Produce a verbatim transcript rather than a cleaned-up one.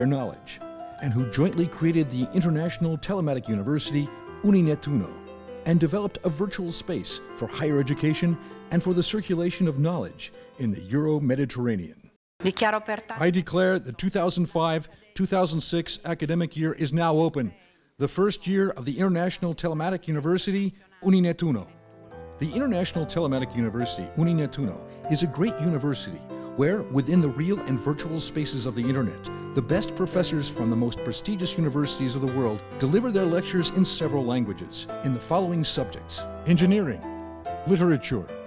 their knowledge, and who jointly created the International Telematic University Uninetuno and developed a virtual space for higher education and for the circulation of knowledge in the Euro-Mediterranean. I declare the two thousand five two thousand six academic year is now open, the first year of the International Telematic University Uninetuno. The International Telematic University Uninetuno is a great university where, within the real and virtual spaces of the Internet, the best professors from the most prestigious universities of the world deliver their lectures in several languages in the following subjects: engineering, literature,